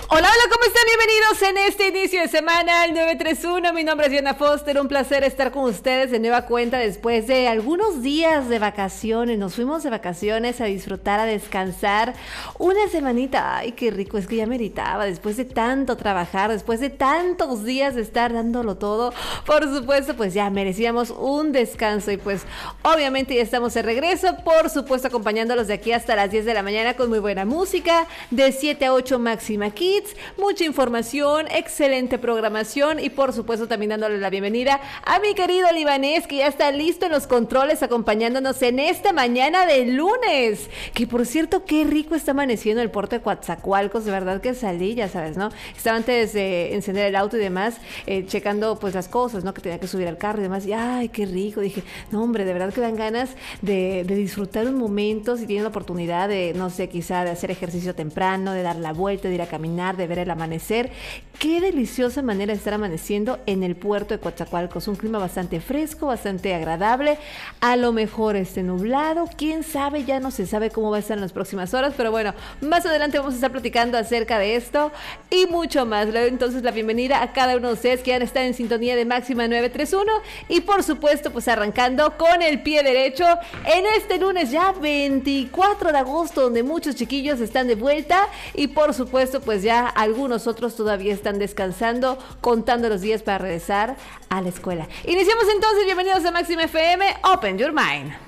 Hola, hola, ¿cómo están? Bienvenidos en este inicio de semana al 931. Mi nombre es Diana Foster, un placer estar con ustedes de nueva cuenta después de algunos días de vacaciones. Nos fuimos de vacaciones a disfrutar, a descansar una semanita. Ay, qué rico, es que ya meritaba después de tanto trabajar, después de tantos días de estar dándolo todo. Por supuesto, pues ya merecíamos un descanso y pues obviamente ya estamos de regreso, por supuesto acompañándolos de aquí hasta las 10 de la mañana con muy buena música, de 7 a 8 Máxima Kids, mucha información, excelente programación y por supuesto también dándole la bienvenida a mi querido libanés que ya está listo en los controles acompañándonos en esta mañana de lunes, que por cierto qué rico está amaneciendo el puerto de Coatzacoalcos, de verdad que salí, ya sabes, ¿no? Estaba antes de encender el auto y demás, checando pues las cosas, ¿no? Que tenía que subir al carro y demás y ay, qué rico, dije, no hombre, de verdad que dan ganas de disfrutar un momento, si tienen la oportunidad de, no sé, quizá de hacer ejercicio temprano, de dar la vuelta, de ir a caminar, de ver el amanecer. Qué deliciosa manera de estar amaneciendo en el puerto de Coatzacoalcos, un clima bastante fresco, bastante agradable, a lo mejor esté nublado, quién sabe, ya no se sabe cómo va a estar en las próximas horas, pero bueno, más adelante vamos a estar platicando acerca de esto y mucho más. Le doy entonces la bienvenida a cada uno de ustedes que ya están en sintonía de Máxima 931 y por supuesto pues arrancando con el pie derecho en este lunes ya 24 de agosto, donde muchos chiquillos están de vuelta y por supuesto pues ya algunos otros todavía están descansando, contando los días para regresar a la escuela. Iniciamos entonces, bienvenidos a Máxima FM, Open Your Mind.